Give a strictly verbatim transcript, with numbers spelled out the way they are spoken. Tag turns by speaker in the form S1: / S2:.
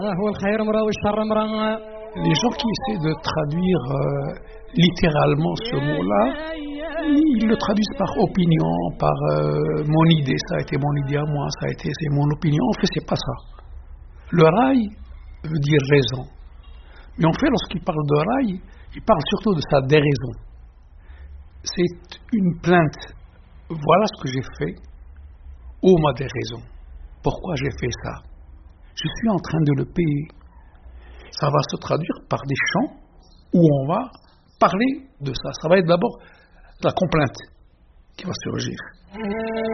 S1: Les gens qui essaient de traduire euh, littéralement ce mot-là, ils le traduisent par opinion, par euh, mon idée, ça a été mon idée à moi, ça a été c'est mon opinion. En fait, c'est pas ça. Le rail veut dire raison. Mais en fait, lorsqu'il parle de rail, il parle surtout de sa déraison. C'est une plainte. Voilà ce que j'ai fait. Oh, ma déraison. Pourquoi j'ai fait ça? Je suis en train de le payer. Ça va se traduire par des chants où on va parler de ça. Ça va être d'abord la complainte qui va surgir.